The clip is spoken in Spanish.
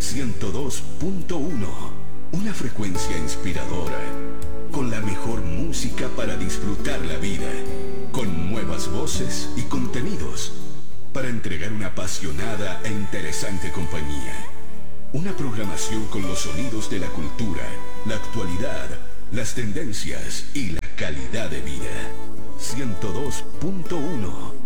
102.1, una frecuencia inspiradora, con la mejor música para disfrutar la vida, con nuevas voces y contenidos, para entregar una apasionada e interesante compañía. Una programación con los sonidos de la cultura, la actualidad, las tendencias y la calidad de vida. 102.1